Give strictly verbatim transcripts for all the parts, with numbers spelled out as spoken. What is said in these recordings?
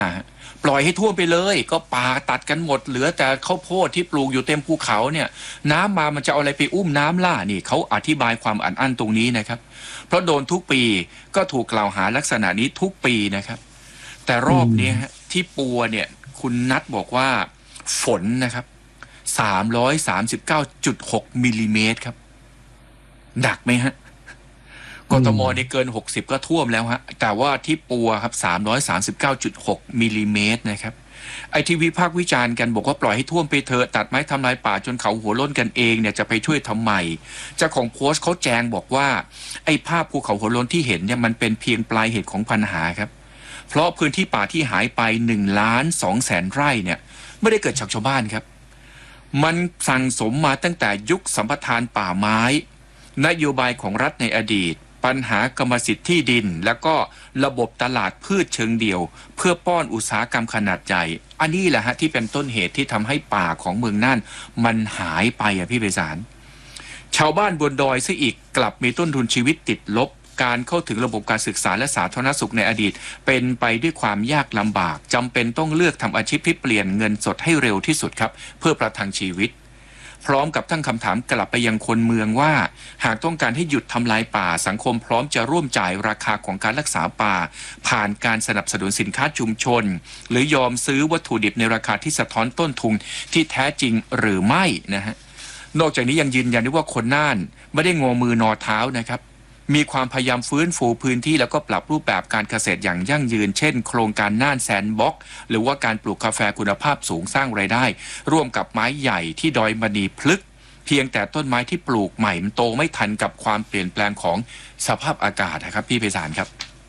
ปล่อยให้ท่วมไปเลยก็ป่าตัดกันหมดเหลือแต่ข้าวโพดที่ปลูกอยู่เต็มภูเขาเนี่ยน้ำมามันจะเอาอะไรไปอุ้มน้ำล่ะนี่เขาอธิบายความอัดอั้นตรงนี้นะครับเพราะโดนทุกปีก็ถูกกล่าวหาลักษณะนี้ทุกปีนะครับแต่รอบนี้ที่ปัวเนี่ยคุณนัทบอกว่าฝนนะครับสามร้อยสามสิบเก้าจุดหกมิลลิเมตรครับหนักไหมฮะกทมเนี่ยเกินหกสิบก็ท่วมแล้วฮะแต่ว่าที่ปัวครับสามร้อยสามสิบเก้าจุดหกมิลลิเมตรนะครับไอทีวิพากษ์วิจารณ์กันบอกว่าปล่อยให้ท่วมไปเถอะตัดไม้ทำลายป่าจนเขาหัวล้นกันเองเนี่ยจะไปช่วยทำไมเจ้าของโพสต์เขาแจงบอกว่าไอภาพภูเขาหัวล้นที่เห็นเนี่ยมันเป็นเพียงปลายเหตุของปัญหาครับเพราะพื้นที่ป่าที่หายไปหนึ่งล้านสองแสนไร่เนี่ยไม่ได้เกิดจากชาวบ้านครับมันสั่งสมมาตั้งแต่ยุคสัมปทานป่าไม้นโยบายของรัฐในอดีตปัญหากรรมสิทธิ์ที่ดินแล้วก็ระบบตลาดพืชเชิงเดี่ยวเพื่อป้อนอุตสาหกรรมขนาดใหญ่อันนี้แหละฮะที่เป็นต้นเหตุที่ทำให้ป่าของเมืองน่านมันหายไปอ่ะพี่ไพศาลชาวบ้านบนดอยซะอีกกลับมีต้นทุนชีวิตติดลบการเข้าถึงระบบการศึกษาและสาธารณสุขในอดีตเป็นไปด้วยความยากลำบากจำเป็นต้องเลือกทำอาชีพที่เปลี่ยนเงินสดให้เร็วที่สุดครับเพื่อประทังชีวิตพร้อมกับตั้งคำถามกลับไปยังคนเมืองว่าหากต้องการให้หยุดทำลายป่าสังคมพร้อมจะร่วมจ่ายราคาของการรักษาป่าผ่านการสนับสนุนสินค้าชุมชนหรือยอมซื้อวัตถุดิบในราคาที่สะท้อนต้นทุนที่แท้จริงหรือไม่นะฮะนอกจากนี้ยังยืนยันได้ว่าคนน่านไม่ได้งอมือนอเท้านะครับมีความพยายามฟื้นฟูพื้นที่แล้วก็ปรับรูปแบบการเกษตรอย่างยั่งยืนเช่นโครงการน่านแซนด์บ็อกซ์หรือว่าการปลูกกาแฟคุณภาพสูงสร้างรายได้ร่วมกับไม้ใหญ่ที่ดอยมณีพฤกษ์เพียงแต่ต้นไม้ที่ปลูกใหม่มันโตไม่ทันกับความเปลี่ยนแปลงของสภาพอากาศนะครับพี่ไพศาลครับ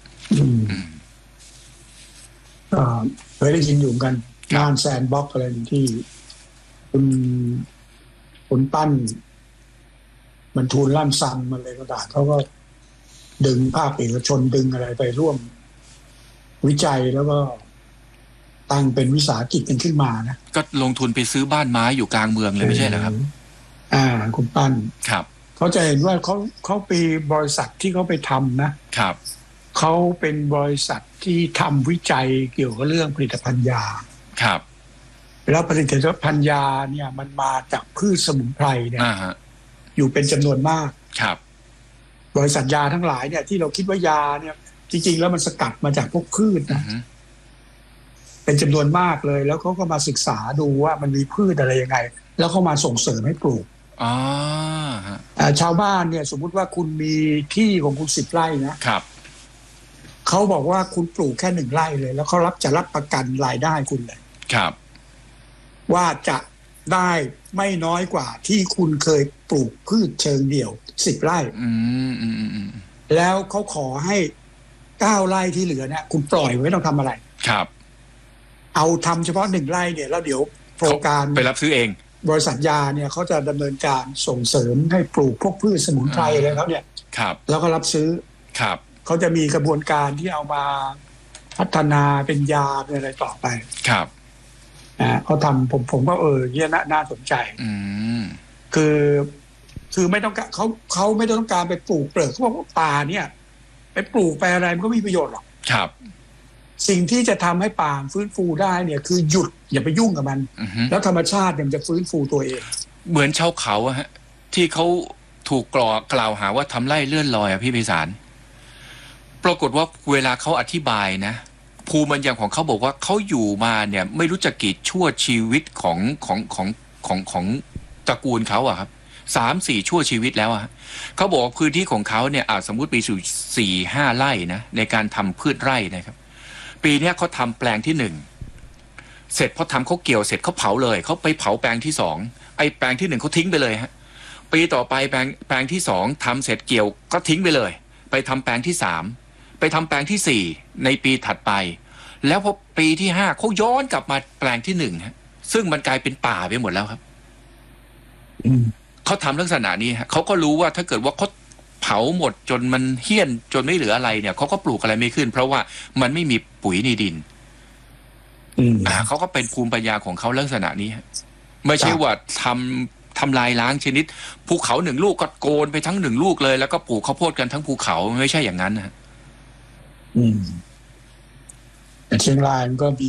เคยได้ยินอยู่กันน่านแซนด์บ็อกซ์อะไรที่คุณคุณปั้นบรรทูลล่ำซันมาเลยก็ต่างเขาก็ดึงภาคเอกชนดึงอะไรไปร่วมวิจัยแล้วก็ตั้งเป็นวิสาหกิจกันขึ้นมานะก็ลงทุนไปซื้อบ้านไม้อยู่กลางเมืองเลยไม่ใช่เหรอครับอ่าคุณปั้นครับเขาจะเห็นว่าเขาเขาปีบริษัทที่เขาไปทำนะครับเขาเป็นบริษัทที่ทำวิจัยเกี่ยวกับเรื่องผลิตภัณฑ์ยาครับแล้วผลิตภัณฑ์ยาเนี่ยมันมาจากพืชสมุนไพรเนี่ยอยู่เป็นจำนวนมากครับบริษัทยาทั้งหลายเนี่ยที่เราคิดว่ายาเนี่ยจริงๆแล้วมันสกัดมาจากพวกพืชนะเป็นจำนวนมากเลยแล้วเขาก็มาศึกษาดูว่ามันมีพืชอะไรยังไงแล้วเขามาส่งเสริมให้ปลูกอ๋อชาวบ้านเนี่ยสมมุติว่าคุณมีที่ของคุณสิบไร่นะครับเขาบอกว่าคุณปลูกแค่หนึ่งไร่เลยแล้วเขารับจะรับประกันรายได้คุณเลยครับว่าจะได้ไม่น้อยกว่าที่คุณเคยปลูกพืชเชิงเดี่ยวสิบไร่แล้วเขาขอให้เก้าไร่ที่เหลือเนี่ยคุณปล่อยไว้ต้องทำอะไรครับเอาทำเฉพาะหนึ่งไร่เนี่ยแล้วเดี๋ยวโครงการไปรับซื้อเองบริษัทยาเนี่ยเขาจะดำเนินการส่งเสริมให้ปลูกพวกพืชสมุนไพรอะไรเขาเนี่ยครับแล้วก็รับซื้อครับเขาจะมีกระบวนการที่เอามาพัฒนาเป็นยาเป็นอะไรต่อไปครับอ่าเขาทำผมผมก็เออเนี่ยน่าน่าสนใจอืมคือคือไม่ต้องการเขาเขาไม่ต้องการไปปลูกเปลือกเขาบอกว่าป่าเนี่ยไปปลูกไปอะไรมันก็ไม่มีประโยชน์หรอกครับสิ่งที่จะทำให้ป่าฟื้นฟูได้เนี่ยคือหยุดอย่าไปยุ่งกับมันแล้วธรรมชาติมันจะฟื้นฟูตัวเองเหมือนชาวเขาอะฮะที่เขาถูกกล่าวกล่าวหาว่าทำไร่เลื่อนลอยอะพี่ไพศาลปรากฏว่าเวลาเขาอธิบายนะภูมิปัญญาของเขาบอกว่าเขาอยู่มาเนี่ยไม่รู้จะกี่ชั่วชีวิตของของของของของตระกูลเขาอะครับสามสี่ชั่วชีวิตแล้วอะเขาบอกว่าพื้นที่ของเขาเนี่ยอาจสมมุติปีสู่สี่ห้าไร่นะในการทำพืชไร่นะครับปีนี้เขาทำแปลงที่หนึ่งเสร็จพอทำเขาเกี่ยวเสร็จเขาเผาเลยเขาไปเผาแปลงที่สองไอ้แปลงที่หนึ่งเขาทิ้งไปเลยฮะปีต่อไปแปลงแปลงที่สองทำเสร็จเกี่ยวก็ทิ้งไปเลยไปทำแปลงที่สามไปทำแปลงที่สี่ในปีถัดไปแล้วพอปีที่ห้าเขาย้อนกลับมาแปลงที่หนึ่งฮะซึ่งมันกลายเป็นป่าไปหมดแล้วครับเขาทำลักษณะนี้ฮะเขาก็รู้ว่าถ้าเกิดว่าเขาเผาหมดจนมันเหี้ยนจนไม่เหลืออะไรเนี่ยเขาก็ปลูกอะไรไม่ขึ้นเพราะว่ามันไม่มีปุ๋ยในดินอ่าเขาก็เป็นภูมิปัญญาของเขาลักษณะนี้ฮะไม่ใช่ว่าทำทำลายล้างชนิดภูเขาหนึ่งลูกก็โกนไปทั้งหนึ่งลูกเลยแล้วก็ปลูกข้าวโพดกันทั้งภูเขาไม่ใช่อย่างนั้นนะอืมแต่เชียงรายมันก็มี